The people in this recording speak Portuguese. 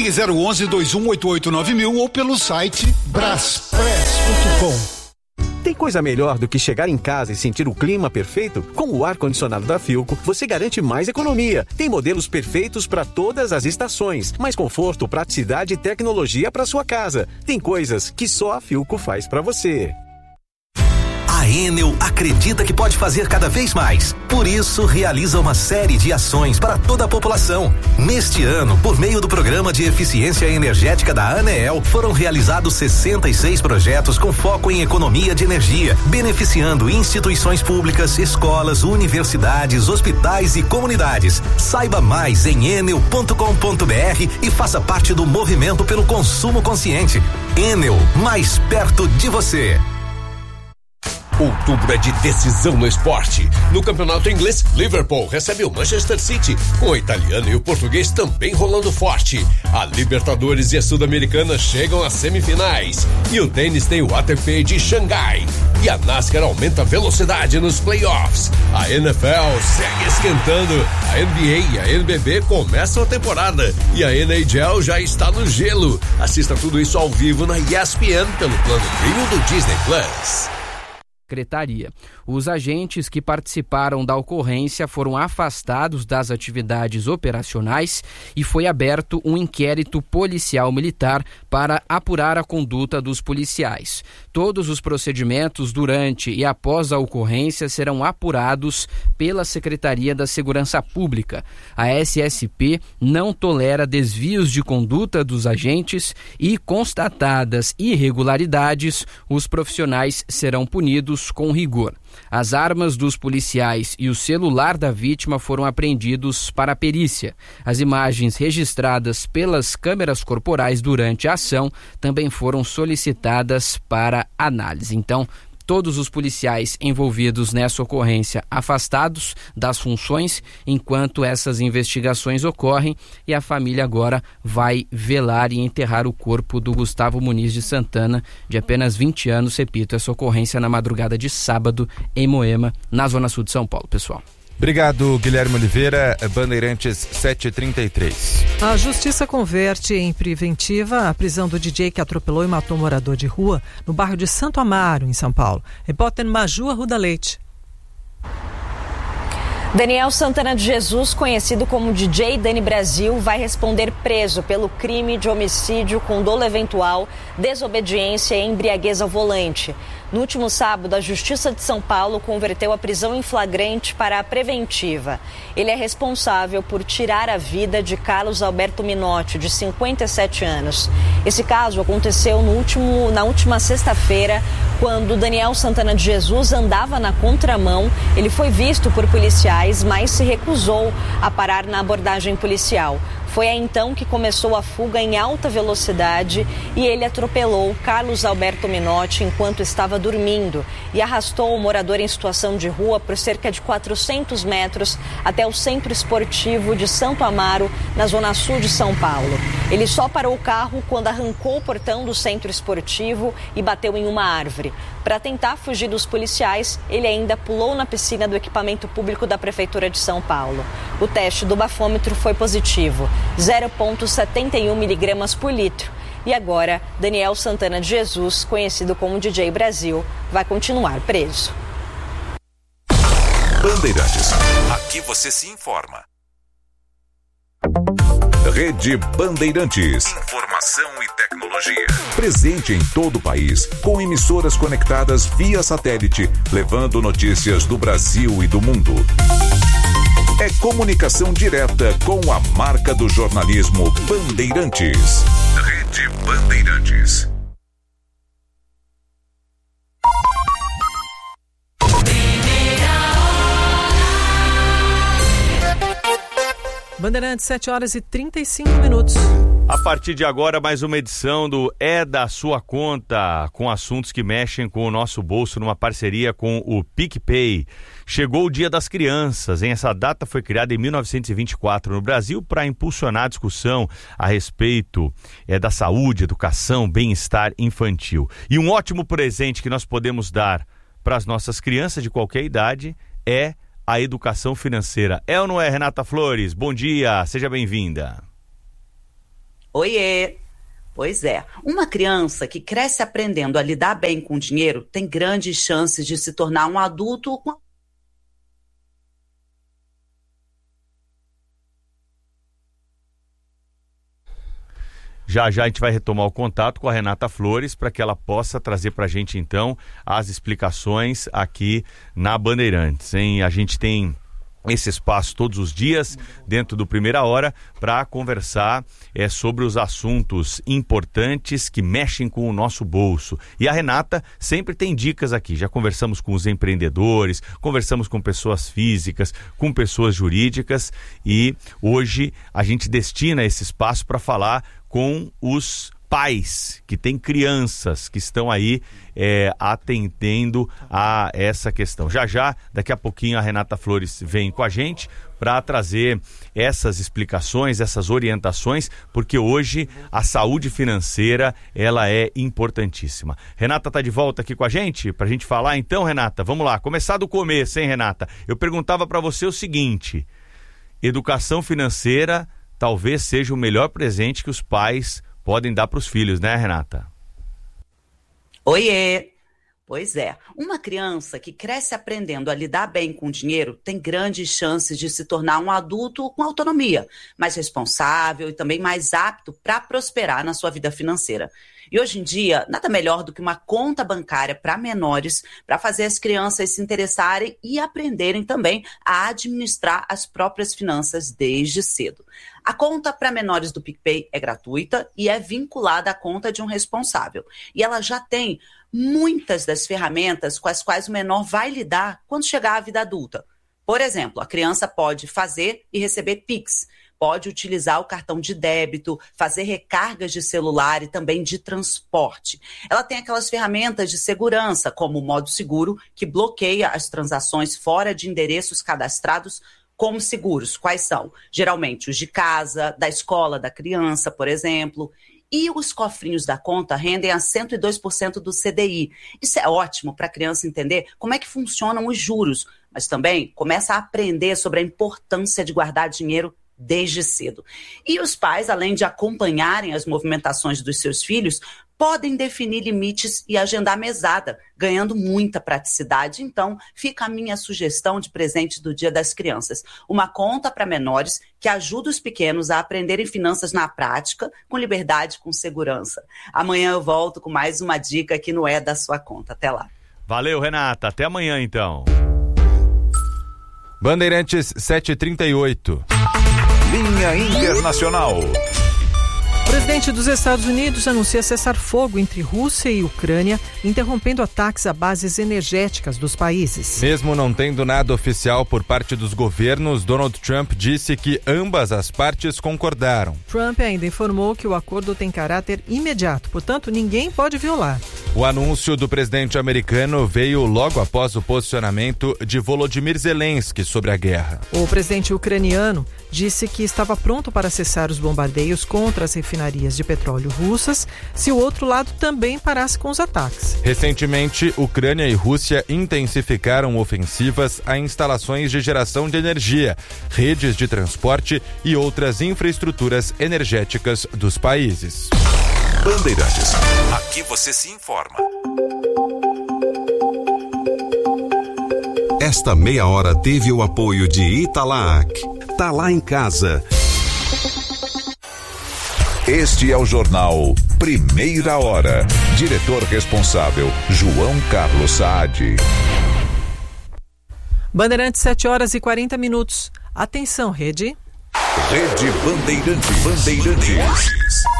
Ligue 011-2188-9000 ou pelo site braspress.com. Tem coisa melhor do que chegar em casa e sentir o clima perfeito? Com o ar-condicionado da Philco, você garante mais economia. Tem modelos perfeitos para todas as estações, mais conforto, praticidade e tecnologia para sua casa. Tem coisas que só a Philco faz para você. A Enel acredita que pode fazer cada vez mais. Por isso, realiza uma série de ações para toda a população. Neste ano, por meio do Programa de Eficiência Energética da ANEEL, foram realizados 66 projetos com foco em economia de energia, beneficiando instituições públicas, escolas, universidades, hospitais e comunidades. Saiba mais em enel.com.br e faça parte do movimento pelo consumo consciente. Enel, mais perto de você. Outubro é de decisão no esporte. No campeonato inglês, Liverpool recebe o Manchester City, com o italiano e o português também rolando forte. A Libertadores e a Sul-Americana chegam às semifinais. E o tênis tem o ATP de Xangai. E a NASCAR aumenta a velocidade nos playoffs. A NFL segue esquentando. A NBA e a NBB começam a temporada. E a NHL já está no gelo. Assista tudo isso ao vivo na ESPN pelo plano Premium do Disney Plus. Secretaria. Os agentes que participaram da ocorrência foram afastados das atividades operacionais e foi aberto um inquérito policial militar para apurar a conduta dos policiais. Todos os procedimentos durante e após a ocorrência serão apurados pela Secretaria da Segurança Pública. A SSP não tolera desvios de conduta dos agentes e, constatadas irregularidades, os profissionais serão punidos com rigor. As armas dos policiais e o celular da vítima foram apreendidos para a perícia. As imagens registradas pelas câmeras corporais durante a ação também foram solicitadas para análise. Então, todos os policiais envolvidos nessa ocorrência afastados das funções enquanto essas investigações ocorrem, e a família agora vai velar e enterrar o corpo do Gustavo Muniz de Santana, de apenas 20 anos. Repito, essa ocorrência na madrugada de sábado em Moema, na zona sul de São Paulo, pessoal. Obrigado, Guilherme Oliveira. Bandeirantes 7h33. A justiça converte em preventiva a prisão do DJ que atropelou e matou um morador de rua no bairro de Santo Amaro, em São Paulo. Repórter Maju Arruda Leite. Daniel Santana de Jesus, conhecido como DJ Dani Brasil, vai responder preso pelo crime de homicídio com dolo eventual, desobediência e embriaguez ao volante. No último sábado, a Justiça de São Paulo converteu a prisão em flagrante para a preventiva. Ele é responsável por tirar a vida de Carlos Alberto Minotti, de 57 anos. Esse caso aconteceu na última sexta-feira, quando Daniel Santana de Jesus andava na contramão. Ele foi visto por policiais, mas se recusou a parar na abordagem policial. Foi aí então que começou a fuga em alta velocidade e ele atropelou Carlos Alberto Minotti enquanto estava dormindo e arrastou o morador em situação de rua por cerca de 400 metros até o Centro Esportivo de Santo Amaro, na zona sul de São Paulo. Ele só parou o carro quando arrancou o portão do Centro Esportivo e bateu em uma árvore. Para tentar fugir dos policiais, ele ainda pulou na piscina do equipamento público da Prefeitura de São Paulo. O teste do bafômetro foi positivo, 0,71 miligramas por litro. E agora, Daniel Santana de Jesus, conhecido como DJ Brasil, vai continuar preso. Bandeirantes. Aqui você se informa. Rede Bandeirantes. Informação e tecnologia. Presente em todo o país, com emissoras conectadas via satélite, levando notícias do Brasil e do mundo. É comunicação direta com a marca do jornalismo Bandeirantes. Rede Bandeirantes. Bandeirantes, 7h35. A partir de agora, mais uma edição do É da Sua Conta, com assuntos que mexem com o nosso bolso, numa parceria com o PicPay. Chegou o Dia das Crianças, hein? Essa data foi criada em 1924 no Brasil para impulsionar a discussão a respeito da saúde, educação, bem-estar infantil. E um ótimo presente que nós podemos dar para as nossas crianças de qualquer idade é a educação financeira. É ou não é, Renata Flores? Bom dia, seja bem-vinda. Oiê! Pois é, uma criança que cresce aprendendo a lidar bem com o dinheiro tem grandes chances de se tornar um adulto com... Já já a gente vai retomar o contato com a Renata Flores para que ela possa trazer para a gente, então, as explicações aqui na Bandeirantes, hein? A gente tem esse espaço todos os dias, dentro do Primeira Hora, para conversar sobre os assuntos importantes que mexem com o nosso bolso. E a Renata sempre tem dicas aqui. Já conversamos com os empreendedores, conversamos com pessoas físicas, com pessoas jurídicas, e hoje a gente destina esse espaço para falar com os pais que têm crianças que estão aí atendendo a essa questão. Já, daqui a pouquinho a Renata Flores vem com a gente para trazer essas explicações, essas orientações, porque hoje a saúde financeira, ela é importantíssima. Renata está de volta aqui com a gente, para a gente falar então, Renata, vamos lá, começar do começo, hein, Renata? Eu perguntava para você o seguinte: educação financeira talvez seja o melhor presente que os pais podem dar para os filhos, né, Renata? Oiê! Pois é, uma criança que cresce aprendendo a lidar bem com o dinheiro tem grandes chances de se tornar um adulto com autonomia, mais responsável e também mais apto para prosperar na sua vida financeira. E hoje em dia, nada melhor do que uma conta bancária para menores, para fazer as crianças se interessarem e aprenderem também a administrar as próprias finanças desde cedo. A conta para menores do PicPay é gratuita e é vinculada à conta de um responsável. E ela já tem muitas das ferramentas com as quais o menor vai lidar quando chegar à vida adulta. Por exemplo, a criança pode fazer e receber Pix, pode utilizar o cartão de débito, fazer recargas de celular e também de transporte. Ela tem aquelas ferramentas de segurança, como o modo seguro, que bloqueia as transações fora de endereços cadastrados como seguros. Quais são? Geralmente os de casa, da escola da criança, por exemplo. E os cofrinhos da conta rendem a 102% do CDI. Isso é ótimo para a criança entender como é que funcionam os juros, mas também começa a aprender sobre a importância de guardar dinheiro desde cedo. E os pais, além de acompanharem as movimentações dos seus filhos, podem definir limites e agendar mesada, ganhando muita praticidade. Então, fica a minha sugestão de presente do Dia das Crianças. Uma conta para menores que ajuda os pequenos a aprenderem finanças na prática, com liberdade, com segurança. Amanhã eu volto com mais uma dica que não é da sua conta. Até lá. Valeu, Renata. Até amanhã, então. Bandeirantes 7h38. Linha Internacional. O presidente dos Estados Unidos anuncia cessar fogo entre Rússia e Ucrânia, interrompendo ataques a bases energéticas dos países. Mesmo não tendo nada oficial por parte dos governos, Donald Trump disse que ambas as partes concordaram. Trump ainda informou que o acordo tem caráter imediato, portanto, ninguém pode violar. O anúncio do presidente americano veio logo após o posicionamento de Volodymyr Zelensky sobre a guerra. O presidente ucraniano disse que estava pronto para cessar os bombardeios contra as refinarias de petróleo russas se o outro lado também parasse com os ataques. Recentemente, Ucrânia e Rússia intensificaram ofensivas a instalações de geração de energia, redes de transporte e outras infraestruturas energéticas dos países. Bandeirantes. Aqui você se informa. Esta meia hora teve o apoio de Italac. Tá lá em casa. Este é o jornal Primeira Hora. Diretor responsável, João Carlos Saad. Bandeirantes, 7h40. Atenção, Rede. Rede Bandeirantes.